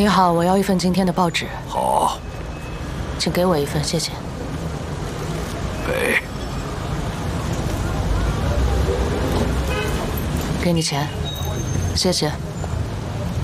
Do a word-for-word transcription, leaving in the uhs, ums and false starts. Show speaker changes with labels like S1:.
S1: 你好，我要一份今天的报纸。
S2: 好，
S1: 请给我一份，谢谢。
S2: 给。
S1: 给你钱，谢谢。